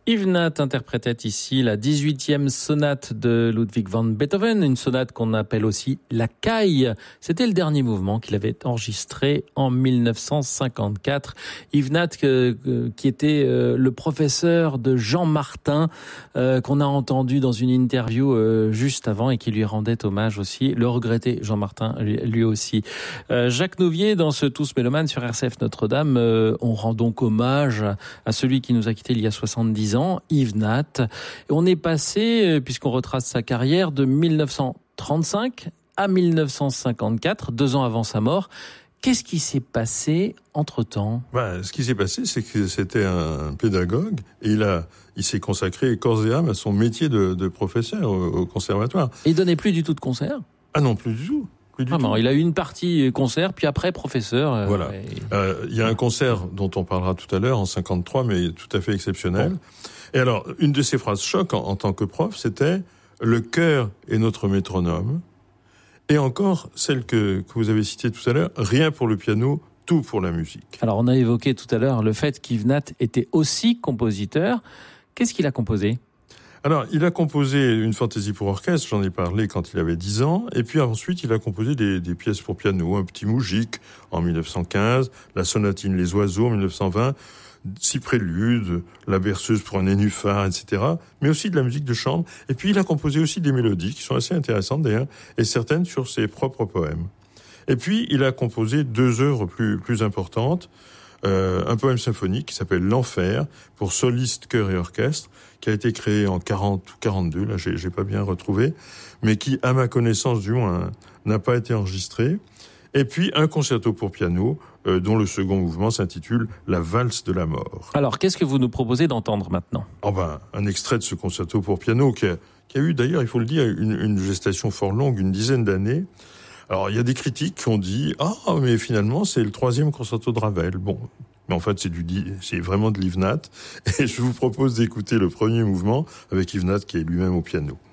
Yves Nat interprétait ici la 18e sonate de Ludwig van Beethoven, une sonate qu'on appelle aussi la caille. C'était le dernier mouvement qu'il avait enregistré en 1954. Yves Nat, qui était le professeur de Jean Martin, qu'on a entendu dans une interview juste avant et qui lui rendait hommage aussi. Le regretté Jean Martin, lui aussi. Jacques Nouvier, dans ce Tous Mélomanes sur RCF Notre-Dame, on rend donc hommage à celui qui nous a quittés il y a 70 ans, Yves Nat. Et on est passé, puisqu'on retrace sa carrière, de 1935 à 1954, 2 ans avant sa mort. Qu'est-ce qui s'est passé entre-temps ? Ce qui s'est passé, c'est que c'était un pédagogue et il s'est consacré corps et âme à son métier de professeur au conservatoire. Et il donnait plus du tout de concerts ? Ah non, plus du tout. Vraiment, il a eu une partie concert, puis après professeur. Voilà. Il y a un concert dont on parlera tout à l'heure, en 53, mais tout à fait exceptionnel. Bon. Et alors, une de ses phrases choc en tant que prof, c'était « Le cœur est notre métronome ». Et encore, celle que vous avez citée tout à l'heure, « Rien pour le piano, tout pour la musique ». Alors, on a évoqué tout à l'heure le fait qu'Yves Nat était aussi compositeur. Qu'est-ce qu'il a composé ? Alors, il a composé une fantaisie pour orchestre, j'en ai parlé quand il avait 10 ans, et puis ensuite il a composé des pièces pour piano, un petit moujik en 1915, la sonatine Les Oiseaux en 1920, 6 préludes, la berceuse pour un nénuphar, etc., mais aussi de la musique de chambre, et puis il a composé aussi des mélodies qui sont assez intéressantes d'ailleurs, et certaines sur ses propres poèmes. Et puis il a composé 2 œuvres plus importantes, un poème symphonique qui s'appelle L'Enfer pour soliste, chœur et orchestre, qui a été créé en 40 ou 42, là j'ai pas bien retrouvé, mais qui, à ma connaissance du moins, n'a pas été enregistré. Et puis un concerto pour piano, dont le second mouvement s'intitule La valse de la mort. Alors, qu'est-ce que vous nous proposez d'entendre maintenant ? Un extrait de ce concerto pour piano qui a eu d'ailleurs, il faut le dire, une gestation fort longue, une dizaine d'années. Alors, il y a des critiques qui ont dit « Ah, mais finalement, c'est le 3e concerto de Ravel ». Bon, mais en fait, c'est vraiment de Yves Nat. Et je vous propose d'écouter le premier mouvement avec Yves Nat qui est lui-même au piano.